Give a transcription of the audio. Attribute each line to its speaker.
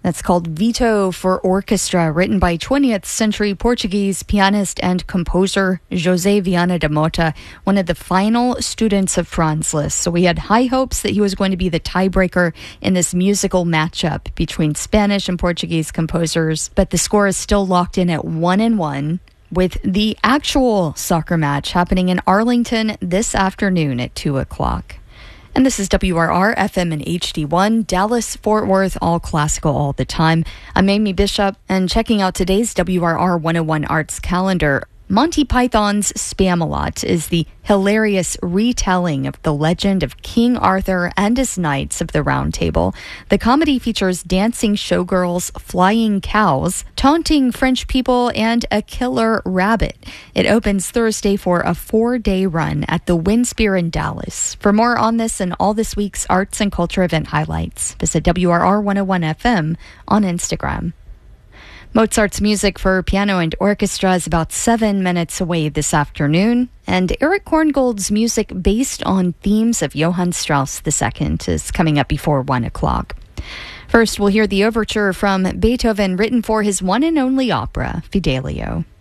Speaker 1: That's called Vito for Orchestra, written by 20th century Portuguese pianist and composer José Viana da Mota, one of the final students of Franz Liszt. So we had high hopes that he was going to be the tiebreaker in this musical matchup between Spanish and Portuguese composers, but the score is still locked in at 1-1. With the actual soccer match happening in Arlington this afternoon at 2 o'clock. And this is WRR FM and HD1, Dallas, Fort Worth, all classical all the time. I'm Amy Bishop, and checking out today's WRR 101 Arts calendar. Monty Python's Spamalot is the hilarious retelling of the legend of King Arthur and his knights of the Round Table. The comedy features dancing showgirls, flying cows, taunting French people, and a killer rabbit. It opens Thursday for a 4-day run at the Winspear in Dallas. For more on this and all this week's arts and culture event highlights, visit WRR 101 FM on Instagram. Mozart's music for piano and orchestra is about 7 minutes away this afternoon, and Eric Korngold's music based on themes of Johann Strauss II is coming up before 1 o'clock. First, we'll hear the overture from Beethoven written for his one and only opera, Fidelio.